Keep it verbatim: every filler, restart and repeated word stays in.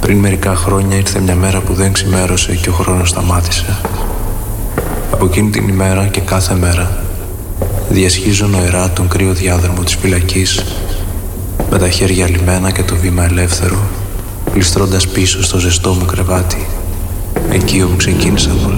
Πριν μερικά χρόνια ήρθε μια μέρα που δεν ξημέρωσε και ο χρόνος σταμάτησε. Από εκείνη την ημέρα και κάθε μέρα διασχίζω νοερά τον κρύο διάδρομο της φυλακής με τα χέρια λυμμένα και το βήμα ελεύθερο, γλιστρώντας πίσω στο ζεστό μου κρεβάτι, εκεί όπου ξεκίνησαν όλα.